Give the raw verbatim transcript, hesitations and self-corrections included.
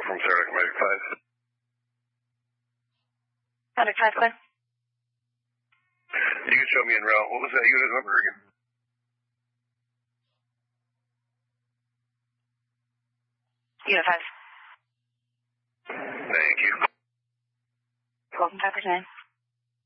from Sarah, Medic five. Medic five, clear. You can show me en route. What was that unit number again? Unit five. Thank you. Welcome, five percent.